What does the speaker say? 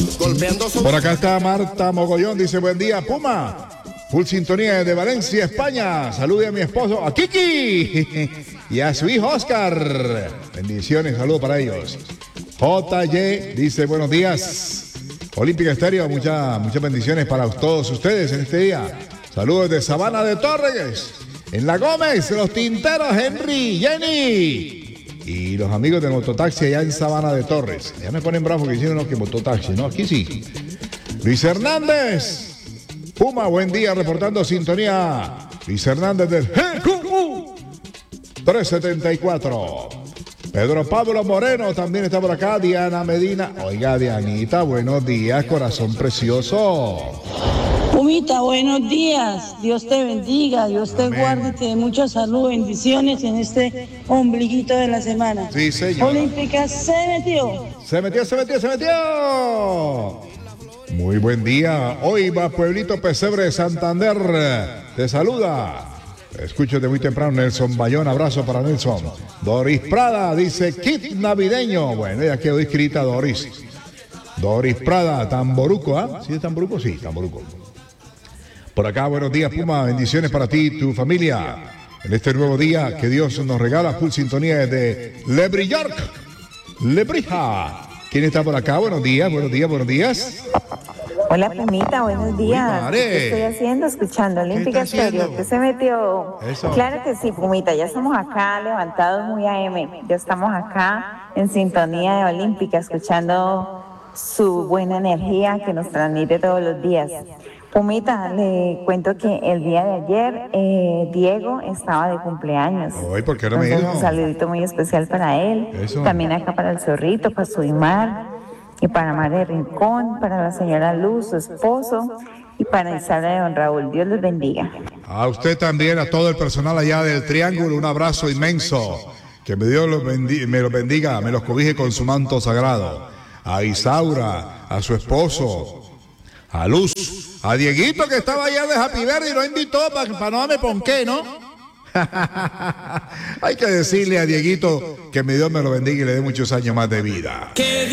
Por acá está Marta Mogollón, dice buen día, Puma. Full sintonía desde Valencia, España. Salude a mi esposo, a Kiki, y a su hijo Oscar. Bendiciones, saludos para ellos. JY dice buenos días. Olímpica Estéreo, muchas bendiciones para todos ustedes en este día. Saludos de Sabana de Torres, en La Gómez, Los Tinteros, Henry, Jenny. Y los amigos del mototaxi allá en Sabana de Torres. Ya me ponen bravo que dicen no, que mototaxi, ¿no? Aquí sí. Luis Hernández. Puma, buen día, reportando sintonía. Luis Hernández del GQU 374. Pedro Pablo Moreno también está por acá. Diana Medina. Oiga, Dianita, buenos días, corazón precioso. Pumita, buenos días. Dios te bendiga, Dios te guarde, te dé mucha salud, bendiciones en este ombliguito de la semana. Sí, señor. Olímpica se metió. Se metió. Muy buen día. Hoy va Pueblito Pesebre de Santander. Te saluda. Escúchate muy temprano, Nelson Bayón. Abrazo para Nelson. Doris Prada dice kit navideño. Bueno, ya quedó inscrita Doris. Doris Prada, Tamboruco, ¿ah? ¿Sí es Tamboruco? Sí, Tamboruco. Por acá, buenos días, Puma. Bendiciones para ti y tu familia. En este nuevo día que Dios nos regala, full sintonía desde Lebrija. ¿Quién está por acá? Buenos días. Hola, Pumita, buenos días. Uy, ¿Qué estoy haciendo? Escuchando Olímpica Estéreo. ¿Qué se metió? Eso. Claro que sí, Pumita. Ya estamos acá levantados muy AM. Ya estamos acá en sintonía de Olímpica, escuchando su buena energía que nos transmite todos los días. Pumita, le cuento que el día de ayer Diego estaba de cumpleaños. Hoy, ¿por qué no me Entonces, dijo? un saludito muy especial para él. Eso. También acá para el Zorrito, para su Imar, y para María Rincón, para la señora Luz, su esposo, y para Isabela de Don Raúl. Dios les bendiga. A usted también, a todo el personal allá del Triángulo, un abrazo inmenso. Que Dios me los bendiga, me los cobije con su manto sagrado. A Isaura, a su esposo, a Luz, a Dieguito que estaba allá de Happy Verde y lo invitó para no darme ponqué, ¿no? Hay que decirle a Dieguito que mi Dios me lo bendiga y le dé muchos años más de vida.